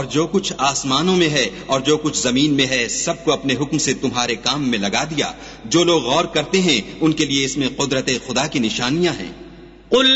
जो कुछ आसमानों में है और जो कुछ जमीन में है सबको अपने हुक्म से तुम्हारे काम में लगा दिया। जो लोग गौर करते हैं उनके लिए इसमें कुदरत खुदा की निशानियां हैं।